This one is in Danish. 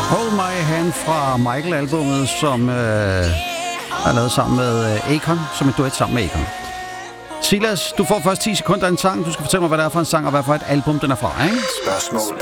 Hold My Hand fra Michael-albummet, som er lavet sammen med Akon, som en duet sammen med Akon. Silas, du får først 10 sekunder af en sang. Du skal fortælle mig, hvad det er for en sang, og hvad for et album den er fra, ikke? Spørgsmål